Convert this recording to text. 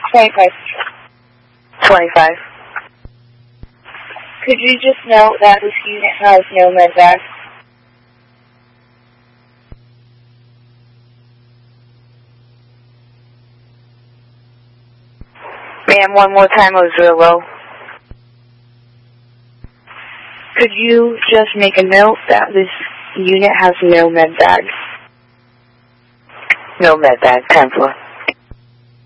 25. 25. Could you just note that this unit has no med bag? Ma'am, one more time, it was real low. Could you just make a note that this unit has no med bag? No med bag, 10 floor.